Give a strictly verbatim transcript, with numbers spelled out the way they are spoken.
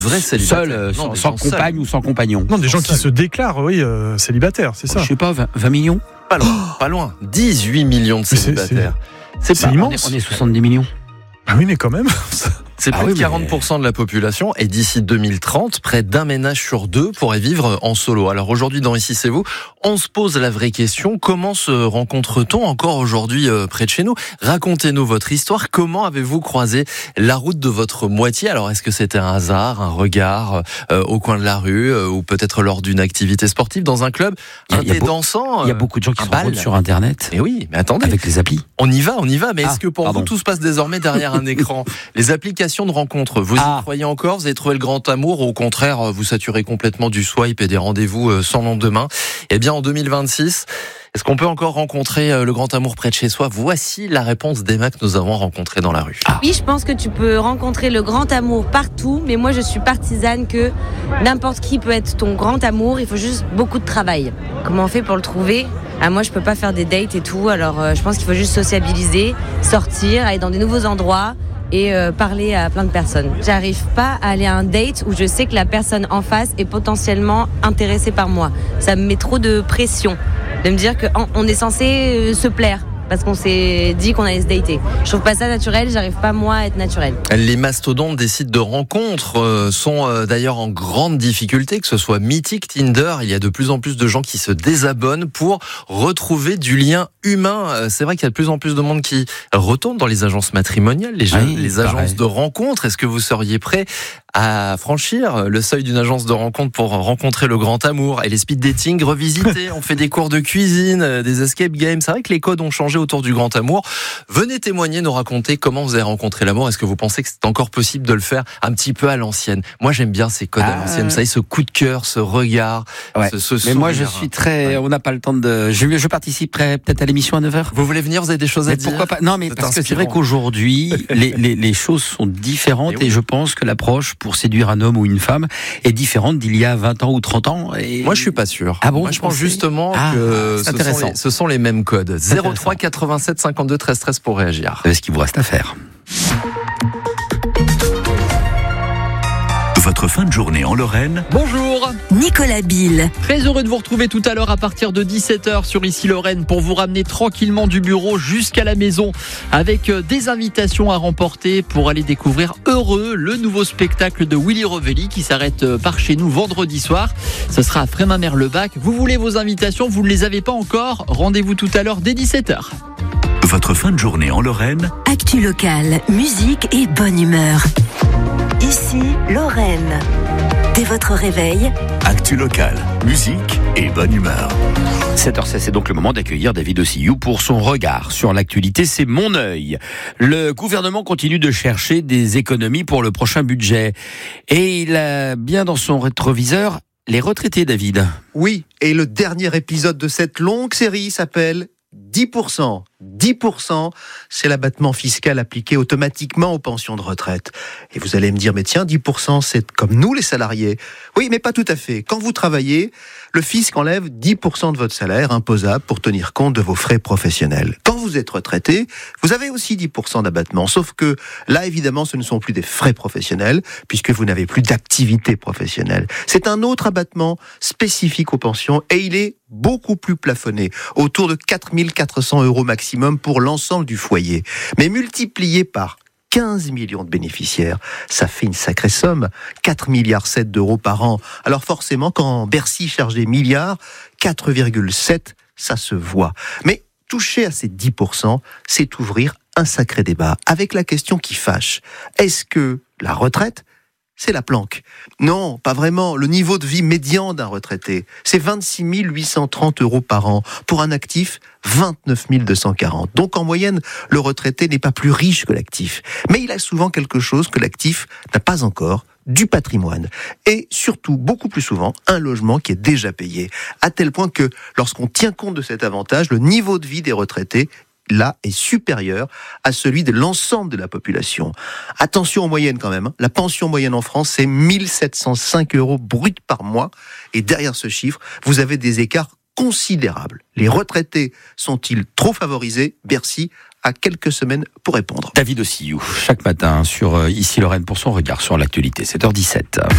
Vrai célibataire. Seul, euh, Non, sans, des sans gens compagne seuls. ou sans compagnon. Non, des gens qui Seul. se déclarent, oui, euh, célibataires, c'est ça. Je sais pas, vingt, vingt millions. Pas loin, pas loin. dix-huit millions de Mais c'est- célibataires. C'est Bah, on, immense. est, on est soixante-dix millions. Ah oui, mais quand même. C'est Ah plus oui, de mais- quarante pour cent de la population et d'ici deux mille trente, près d'un ménage sur deux pourrait vivre en solo. Alors aujourd'hui dans Ici c'est vous, on se pose la vraie question, comment se rencontre-t-on encore aujourd'hui euh, près de chez nous ? Racontez-nous votre histoire, comment avez-vous croisé la route de votre moitié ? Alors est-ce que c'était un hasard, un regard euh, au coin de la rue euh, ou peut-être lors d'une activité sportive dans un club, Il y a- un il y a thé beau- dansant Il y a euh, beaucoup de gens qui un se bal. rencontrent sur Internet Et oui, mais attendez, avec les applis. on y va, on y va, mais Ah, est-ce que pour pardon. vous tout se passe désormais derrière un écran ? Les applications de rencontres, vous Ah. y croyez encore ? Vous avez trouvé le grand amour ou au contraire vous saturez complètement du swipe et des rendez-vous euh, sans lendemain ? Eh bien en deux mille vingt-six, est-ce qu'on peut encore rencontrer euh, le grand amour près de chez soi ? Voici la réponse d'Emma que nous avons rencontrée dans la rue. Oui, je pense que tu peux rencontrer le grand amour partout, mais moi je suis partisane que n'importe qui peut être ton grand amour, il faut juste beaucoup de travail. Comment on fait pour le trouver ? Ah, moi je peux pas faire des dates et tout, alors euh, je pense qu'il faut juste sociabiliser, sortir, aller dans des nouveaux endroits et euh, parler à plein de personnes. J'arrive pas à aller à un date où je sais que la personne en face est potentiellement intéressée par moi. Ça me met trop de pression de me dire qu'on est censé euh, se plaire. Parce qu'on s'est dit qu'on allait se dater. Je trouve pas ça naturel, j'arrive pas moi à être naturelle. Les mastodontes des sites de rencontres euh, sont euh, d'ailleurs en grande difficulté, que ce soit Mythique, Tinder, il y a de plus en plus de gens qui se désabonnent pour retrouver du lien humain. Euh, C'est vrai qu'il y a de plus en plus de monde qui retourne dans les agences matrimoniales, les, Oui, les pareil. agences de rencontres. Est-ce que vous seriez prêt à franchir le seuil d'une agence de rencontre pour rencontrer le grand amour? Et les speed dating revisités, on fait des cours de cuisine, euh, des escape games. C'est vrai que les codes ont changé autour du grand amour. Venez témoigner, nous raconter comment vous avez rencontré l'amour. Est-ce que vous pensez que c'est encore possible de le faire un petit peu à l'ancienne? Moi, j'aime bien ces codes Ah. à l'ancienne. Vous savez, ce coup de cœur, ce regard, Ouais. ce, ce Mais moi, je sourire. suis très. Ouais. On n'a pas le temps de. Je, je participerai peut-être à l'émission à neuf heures. Vous voulez venir? Vous avez des choses à Mais dire? pourquoi pas? Non, mais C'est parce que c'est vrai inspirant. qu'aujourd'hui, les, les, les choses sont différentes Et oui. et je pense que l'approche pour séduire un homme ou une femme est différente d'il y a vingt ans ou trente ans. Et... Moi, je suis pas sûr. Ah bon, Moi, je vous pense pensez justement Ah, que c'est ce sont, intéressant. les, ce sont les mêmes codes. zéro intéressant. trois quatre-vingt-sept cinquante-deux treize treize pour réagir. C'est ce qu'il vous reste à faire. Votre fin de journée en Lorraine, Bonjour, Nicolas Bill. très heureux de vous retrouver tout à l'heure à partir de dix-sept heures sur Ici Lorraine pour vous ramener tranquillement du bureau jusqu'à la maison avec euh, des invitations à remporter pour aller découvrir Heureux, le nouveau spectacle de Willy Revelli qui s'arrête euh, par chez nous vendredi soir. Ce sera à Frémin-Merlebac. Vous voulez vos invitations, vous ne les avez pas encore? Rendez-vous tout à l'heure dès dix-sept heures. votre fin de journée en Lorraine, Actu locale, musique et bonne humeur. Ici, Lorraine. Dès votre réveil, actu locale, musique et bonne humeur. sept heures seize, c'est donc le moment d'accueillir David Ossillou pour son regard sur l'actualité. C'est Mon œil. Le gouvernement continue de chercher des économies pour le prochain budget. Et il a bien dans son rétroviseur les retraités, David. Oui, et le dernier épisode de cette longue série s'appelle dix pour cent. dix pour cent, c'est l'abattement fiscal appliqué automatiquement aux pensions de retraite. Et vous allez me dire, mais tiens, dix pour cent, c'est comme nous les salariés. Oui, mais pas tout à fait. Quand vous travaillez, le fisc enlève dix pour cent de votre salaire imposable pour tenir compte de vos frais professionnels. Quand vous êtes retraité, vous avez aussi dix pour cent d'abattement. Sauf que là, évidemment, ce ne sont plus des frais professionnels, puisque vous n'avez plus d'activité professionnelle. C'est un autre abattement spécifique aux pensions, et il est beaucoup plus plafonné, autour de quatre mille quatre cents euros maximum pour l'ensemble du foyer. Mais multiplié par quinze millions de bénéficiaires, ça fait une sacrée somme, quatre virgule sept milliards d'euros par an. Alors forcément, quand Bercy charge des milliards, quatre virgule sept, ça se voit. Mais toucher à ces dix pour cent, c'est ouvrir un sacré débat, avec la question qui fâche. Est-ce que la retraite, c'est la planque? Non, pas vraiment. Le niveau de vie médian d'un retraité, c'est vingt-six mille huit cent trente euros par an. Pour un actif, vingt-neuf mille deux cent quarante. Donc en moyenne, le retraité n'est pas plus riche que l'actif. Mais il a souvent quelque chose que l'actif n'a pas encore, du patrimoine. Et surtout, beaucoup plus souvent, un logement qui est déjà payé. À tel point que lorsqu'on tient compte de cet avantage, le niveau de vie des retraités là est supérieur à celui de l'ensemble de la population. Attention aux moyennes quand même. La pension moyenne en France, c'est mille sept cent cinq euros brut par mois. Et derrière ce chiffre, vous avez des écarts considérables. Les retraités sont-ils trop favorisés? Bercy a quelques semaines pour répondre. David Ossillou, chaque matin sur euh, Ici Lorraine pour son regard sur l'actualité. sept heures dix-sept.